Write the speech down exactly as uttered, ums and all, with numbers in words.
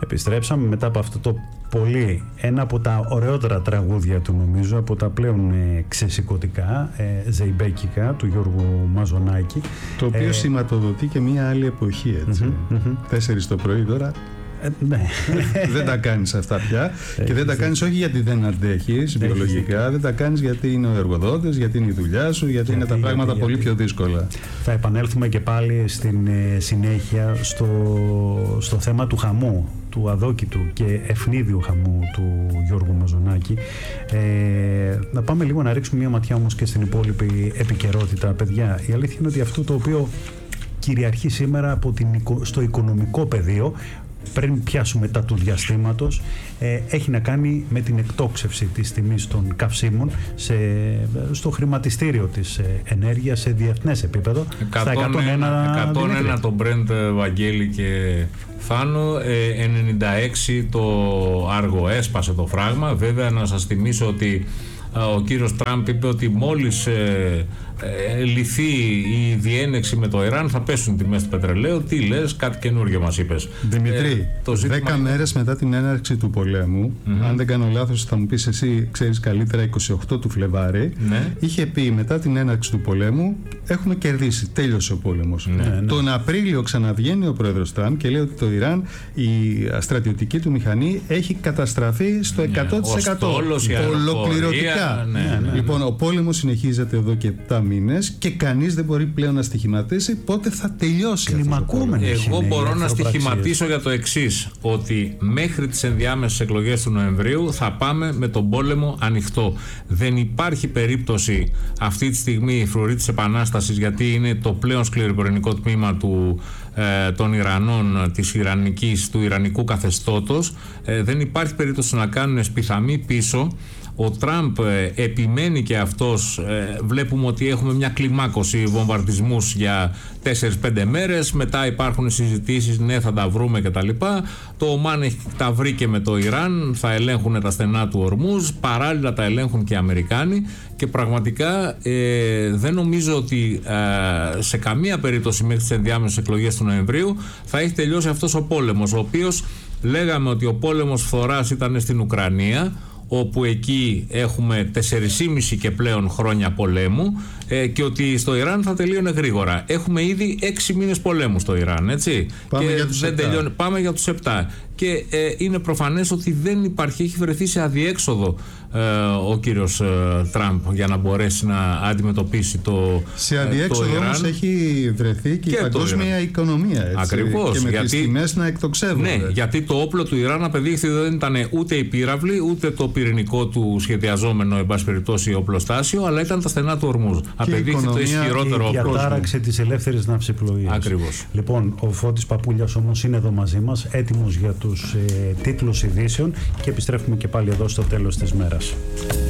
Επιστρέψαμε μετά από αυτό το πολύ, ένα από τα ωραιότερα τραγούδια του νομίζω, από τα πλέον ε, ξεσηκωτικά, ε, ζεϊμπέκικα, του Γιώργου Μαζονάκη. Το οποίο ε, σηματοδοτεί και μια άλλη εποχή, έτσι. Mm-hmm, mm-hmm. Τέσσερις το πρωί τώρα. Ε, ναι. Δεν τα κάνεις αυτά πια. Και δεν τα κάνεις όχι γιατί δεν αντέχεις βιολογικά, δεν τα κάνεις γιατί είναι ο εργοδότης, γιατί είναι η δουλειά σου, γιατί, γιατί είναι τα πράγματα γιατί, πολύ γιατί. πιο δύσκολα. Θα επανέλθουμε και πάλι στην ε, συνέχεια στο, στο θέμα του χαμού, του αδόκητου και ευνίδιου χαμού του Γιώργου Μαζονάκη. Ε, να πάμε λίγο να ρίξουμε μια ματιά όμως και στην υπόλοιπη επικαιρότητα. Παιδιά, η αλήθεια είναι ότι αυτό το οποίο κυριαρχεί σήμερα από την, στο οικονομικό πεδίο, πριν πιάσουμε τα του διαστήματος, ε, έχει να κάνει με την εκτόξευση της τιμής των καυσίμων σε, στο χρηματιστήριο της ε, ενέργειας σε διεθνές επίπεδο. εκατόν ένα το Brent, Βαγγέλη και Θάνο, ε, ενενήντα έξι το Άργο, έσπασε το φράγμα. Βέβαια να σας θυμίσω ότι ο κύριος Τραμπ είπε ότι μόλις ε, ε, λυθεί η διένεξη με το Ιράν θα πέσουν τιμές του πετρελαίου. Τι λες, κάτι καινούργιο μας είπες. Δημητρή, ε, το ζήτημα... δέκα μέρες μετά την έναρξη του πολέμου, mm-hmm. αν δεν κάνω λάθος θα μου πεις εσύ, ξέρεις καλύτερα, είκοσι οκτώ του Φλεβάρι, ναι. είχε πει μετά την έναρξη του πολέμου έχουμε κερδίσει, τέλειωσε ο πόλεμος. Ναι, ναι. Τον Απρίλιο ξαναβγαίνει ο πρόεδρος Τραμπ και λέει ότι το Ιράν, η στρατιωτική του μηχανή έχει καταστραφεί στο εκατό τοις εκατό. Ολοκληρωτικά. Ναι, ναι, ναι. Λοιπόν, ο πόλεμος συνεχίζεται εδώ και επτά μήνες και κανείς δεν μπορεί πλέον να στοιχηματίσει πότε θα τελειώσει. Εγώ μπορώ να στοιχηματίσω για το εξής, ότι μέχρι τις ενδιάμεσες εκλογές του Νοεμβρίου θα πάμε με τον πόλεμο ανοιχτό. Δεν υπάρχει περίπτωση αυτή τη στιγμή η φρουρή της Επανάστασης, γιατί είναι το πλέον σκληροπυρηνικό τμήμα του, ε, των Ιρανών, της Ιρανικής, του Ιρανικού καθεστώτος. Ε, δεν υπάρχει περίπτωση να κάνουν σπιθαμή πίσω. Ο Τραμπ ε, επιμένει και αυτός, ε, βλέπουμε ότι έχουμε μια κλιμάκωση βομβαρδισμούς για τέσσερις πέντε μέρες, μετά υπάρχουν συζητήσεις, ναι θα τα βρούμε κτλ. Το Ομάν έχει τα βρει και με το Ιράν, θα ελέγχουν τα στενά του Ορμούζ, παράλληλα τα ελέγχουν και οι Αμερικάνοι και πραγματικά ε, δεν νομίζω ότι ε, σε καμία περίπτωση μέχρι τις ενδιάμεσες εκλογές του Νοεμβρίου θα έχει τελειώσει αυτός ο πόλεμος, ο οποίος λέγαμε ότι ο πόλεμος φθοράς ήταν στην Ουκρανία, όπου εκεί έχουμε τεσσεράμισι και πλέον χρόνια πολέμου ε, και ότι στο Ιράν θα τελείωνε γρήγορα. Έχουμε ήδη έξι μήνες πολέμου στο Ιράν, έτσι. Πάμε και για τους δεν τελειώνει, πάμε για τους επτά. Και ε, είναι προφανές ότι δεν υπάρχει, έχει βρεθεί σε αδιέξοδο ε, ο κύριος ε, Τραμπ για να μπορέσει να αντιμετωπίσει το σε αδιέξοδο το Ιράν. Όμως έχει βρεθεί και, και η παγκόσμια οικονομία, έτσι. Ακριβώς. Και με γιατί, τις τιμές να εκτοξεύονται. Ναι, γιατί το όπλο του Ιράν απεδείχθη δεν ήταν ούτε η πύραυλη, ούτε το πυρηνικό του σχεδιαζόμενο, εν πάση περιπτώσει, οπλοστάσιο, αλλά ήταν τα στενά του Ορμούζ. Απεδείχθη το ισχυρότερο όπλο. Η διατάραξη της ελεύθερης ναυσιπλοείας. Ακριβώς. Λοιπόν, ο Φώτης Παπούλιας όμως είναι εδώ μαζί μας, έτοιμος για τους ε, τίτλους ειδήσεων και επιστρέφουμε και πάλι εδώ στο τέλος της μέρας.